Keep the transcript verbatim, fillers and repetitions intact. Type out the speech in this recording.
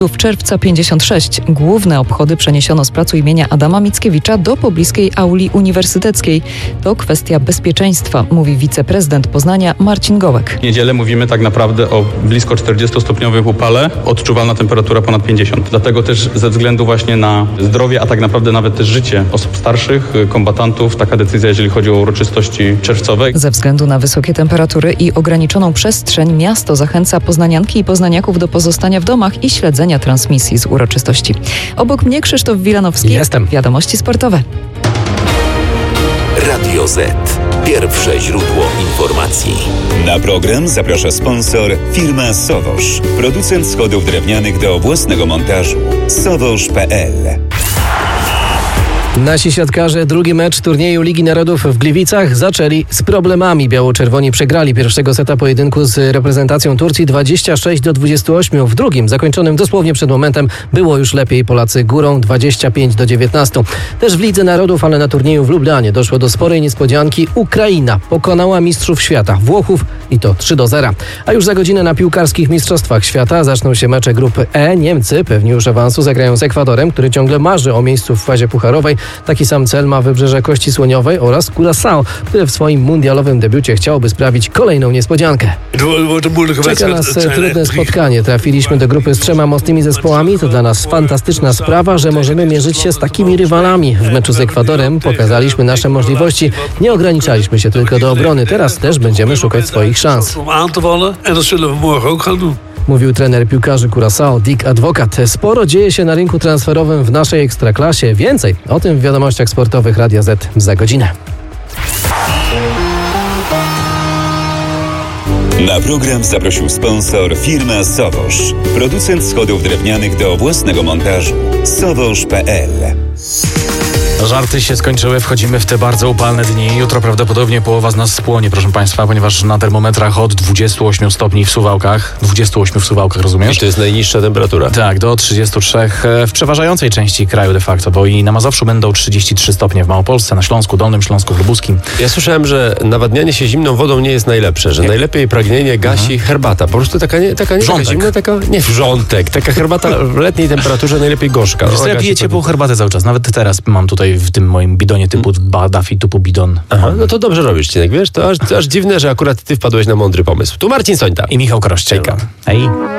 W czerwca pięćdziesiąt sześć główne obchody przeniesiono z placu imienia Adama Mickiewicza do pobliskiej auli uniwersyteckiej. To kwestia bezpieczeństwa, mówi wiceprezydent Poznania Marcin Gołek. W niedzielę mówimy tak naprawdę o blisko czterdziestostopniowym upale, odczuwalna temperatura ponad pięćdziesiąt. Dlatego też ze względu właśnie na zdrowie, a tak naprawdę nawet też życie osób starszych, kombatantów, taka decyzja, jeżeli chodzi o uroczystości czerwcowe. Ze względu na wysokie temperatury i ograniczoną przestrzeń miasto zachęca poznanianki i poznaniaków do pozostania w domach i śledzenia transmisji z uroczystości. Obok mnie Krzysztof Wilanowski. Jestem. Wiadomości sportowe. Radio Z. Pierwsze źródło informacji. Na program zaprasza sponsor firma Sowosz. Producent schodów drewnianych do własnego montażu. sowosz kropka pe el. Nasi siatkarze drugi mecz turnieju Ligi Narodów w Gliwicach zaczęli z problemami. Biało-czerwoni przegrali pierwszego seta pojedynku z reprezentacją Turcji dwadzieścia sześć do dwudziestu ośmiu. W drugim, zakończonym dosłownie przed momentem, było już lepiej. Polacy górą dwadzieścia pięć do dziewiętnastu. Też w Lidze Narodów, ale na turnieju w Lublanie doszło do sporej niespodzianki. Ukraina pokonała mistrzów świata, Włochów, i to trzy do zera. A już za godzinę na piłkarskich mistrzostwach świata zaczną się mecze grupy E. Niemcy, pewni już awansu, zagrają z Ekwadorem, który ciągle marzy o miejscu w fazie pucharowej. Taki sam cel ma Wybrzeże Kości Słoniowej oraz Curaçao, które w swoim mundialowym debiucie chciałoby sprawić kolejną niespodziankę. Czeka nas trudne spotkanie. Trafiliśmy do grupy z trzema mocnymi zespołami. To dla nas fantastyczna sprawa, że możemy mierzyć się z takimi rywalami. W meczu z Ekwadorem pokazaliśmy nasze możliwości. Nie ograniczaliśmy się tylko do obrony. Teraz też będziemy szukać swoich szans. Mówił trener piłkarzy Curaçao Dick Advocat. Sporo dzieje się na rynku transferowym w naszej ekstraklasie. Więcej o tym w wiadomościach sportowych Radia Z za godzinę. Na program zaprosił sponsor firma Sowosz. Producent schodów drewnianych do własnego montażu. sowosz kropka pe el. Żarty się skończyły, wchodzimy w te bardzo upalne dni. Jutro prawdopodobnie połowa z nas spłonie, proszę Państwa, ponieważ na termometrach od dwudziestu ośmiu stopni w Suwałkach, dwudziestu ośmiu w Suwałkach, rozumiesz? I to jest najniższa temperatura. Tak, do trzydziestu trzech w przeważającej części kraju de facto, bo i na Mazowszu będą trzydzieści trzy stopnie w Małopolsce, na Śląsku, Dolnym Śląsku, w Lubuskim. Ja słyszałem, że nawadnianie się zimną wodą nie jest najlepsze, że nie. Najlepiej pragnienie gasi mhm. herbata. Po prostu taka nie, taka nie taka zimna, taka nie wrzątek, taka herbata w letniej temperaturze najlepiej gorzka. Wiesz co, ja piję ciepłą herbatę cały czas, nawet teraz mam tutaj w tym moim bidonie typu Daffy, typu bidon. Aha, no to dobrze robisz, Cinek, wiesz? To aż, to aż dziwne, że akurat ty wpadłeś na mądry pomysł. Tu Marcin Sońta. I Michał Krościejka. Hej.